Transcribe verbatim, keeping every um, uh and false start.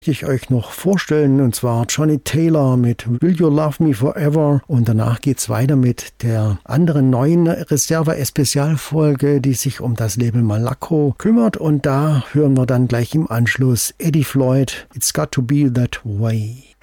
ich euch noch vorstellen, und zwar Johnny Taylor mit Will You Love Me Forever, und danach geht's weiter mit der anderen neuen Reserva-Spezialfolge, die sich um das Label Malaco kümmert, und da hören wir dann gleich im Anschluss Eddie Floyd, It's Got to Be That Way.